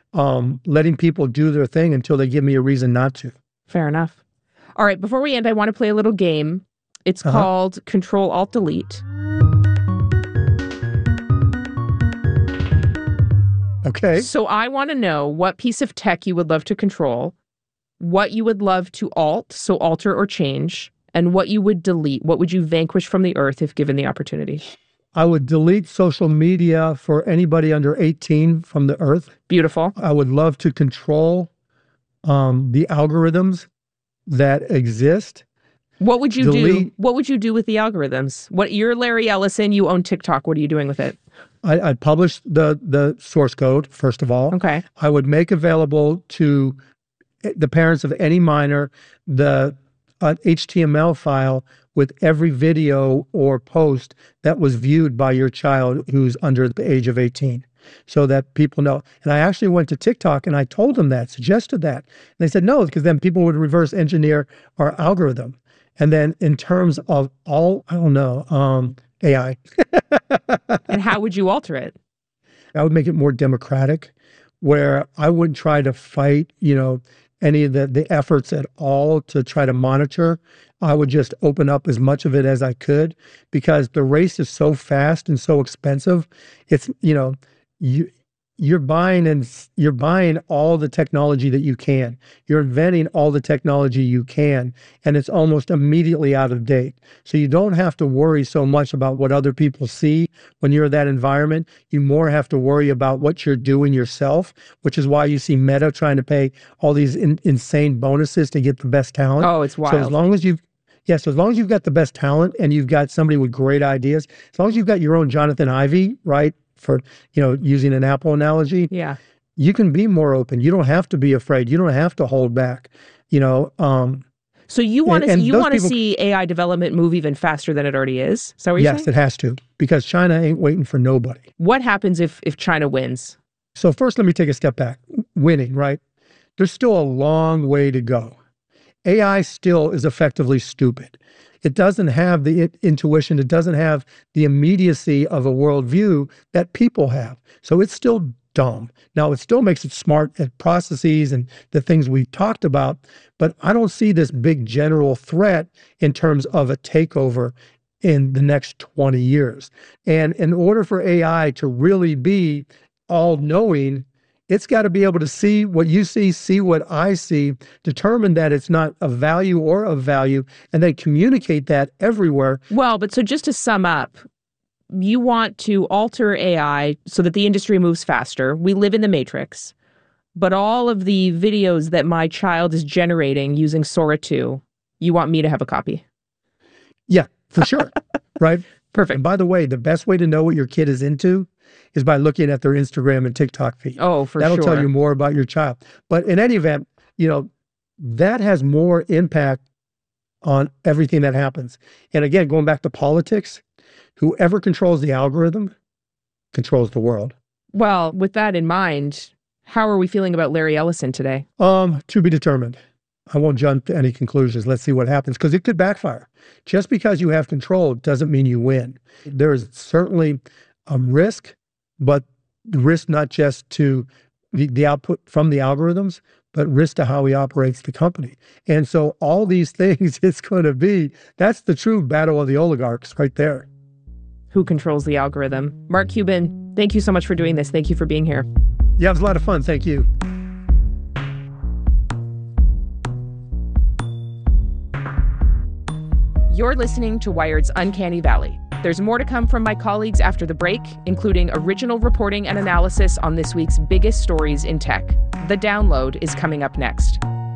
letting people do their thing until they give me a reason not to. Fair enough. All right, before we end, I want to play a little game. It's called Control-Alt-Delete. Okay. So I want to know what piece of tech you would love to control, what you would love to alter or change, and what you would delete. What would you vanquish from the earth if given the opportunity? I would delete social media for anybody under 18 from the earth. Beautiful. I would love to control the algorithms that exist. What would you do? What would you do with the algorithms? You're Larry Ellison. You own TikTok. What are you doing with it? I'd publish the source code, first of all. Okay. I would make available to the parents of any minor the HTML file with every video or post that was viewed by your child who's under the age of 18, so that people know. And I actually went to TikTok and I told them that, suggested that. And they said no, because then people would reverse engineer our algorithm. And then in terms of AI. And how would you alter it? I would make it more democratic, where I wouldn't try to fight, any of the efforts at all to try to monitor. I would just open up as much of it as I could, because the race is so fast and so expensive. It's, you're buying all the technology that you can. You're inventing all the technology you can, and it's almost immediately out of date. So you don't have to worry so much about what other people see when you're in that environment. You more have to worry about what you're doing yourself, which is why you see Meta trying to pay all these insane bonuses to get the best talent. Oh, it's wild. So as long as you've got the best talent and you've got somebody with great ideas, as long as you've got your own Jonathan Ivey, right? For, using an Apple analogy, you can be more open. You don't have to be afraid. You don't have to hold back, So you want to see AI development move even faster than it already is? So yes, it has to, because China ain't waiting for nobody. What happens if China wins? So first, let me take a step back. Winning, right? There's still a long way to go. AI still is effectively stupid. It doesn't have the intuition. It doesn't have the immediacy of a worldview that people have. So it's still dumb. Now, it still makes it smart at processes and the things we talked about, but I don't see this big general threat in terms of a takeover in the next 20 years. And in order for AI to really be all-knowing, it's got to be able to see what you see what I see, determine that it's not a value or of value, and then communicate that everywhere. Well, but so just to sum up, you want to alter AI so that the industry moves faster. We live in the Matrix, but all of the videos that my child is generating using Sora 2, you want me to have a copy? Yeah, for sure. Right? Perfect. And by the way, the best way to know what your kid is into is by looking at their Instagram and TikTok feed. Oh, for sure. That'll tell you more about your child. But in any event, that has more impact on everything that happens. And again, going back to politics, whoever controls the algorithm controls the world. Well, with that in mind, how are we feeling about Larry Ellison today? To be determined. I won't jump to any conclusions. Let's see what happens, because it could backfire. Just because you have control doesn't mean you win. There is certainly a risk, but risk not just to the output from the algorithms, but risk to how he operates the company. And so all these things it's going to be, that's the true battle of the oligarchs right there. Who controls the algorithm? Mark Cuban, thank you so much for doing this. Thank you for being here. Yeah, it was a lot of fun. Thank you. You're listening to Wired's Uncanny Valley. There's more to come from my colleagues after the break, including original reporting and analysis on this week's biggest stories in tech. The Download is coming up next.